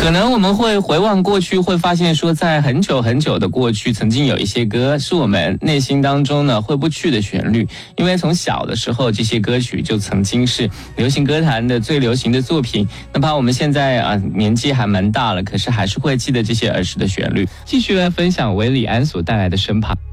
可能我们会回望过去，会发现说，在很久很久的过去，曾经有一些歌是我们内心当中呢回不去的旋律，因为从小的时候，这些歌曲就曾经是流行歌坛的最流行的作品。哪怕我们现在年纪还蛮大了，可是还是会记得这些儿时的旋律。继续来分享韦礼安所带来的身旁。